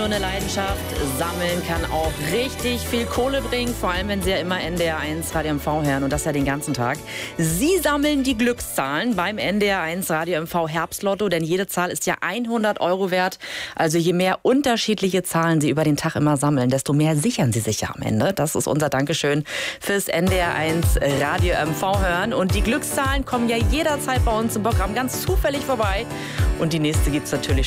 nur eine Leidenschaft. Sammeln kann auch richtig viel Kohle bringen, vor allem wenn Sie ja immer NDR1 Radio MV hören und das ja den ganzen Tag. Sie sammeln die Glückszahlen beim NDR1 Radio MV Herbstlotto, denn jede Zahl ist ja 100 € wert. Also je mehr unterschiedliche Zahlen Sie über den Tag immer sammeln, desto mehr sichern Sie sich ja am Ende. Das ist unser Dankeschön fürs NDR1 Radio MV hören. Und die Glückszahlen kommen ja jederzeit bei uns im Programm ganz zufällig vorbei. Und die nächste gibt's natürlich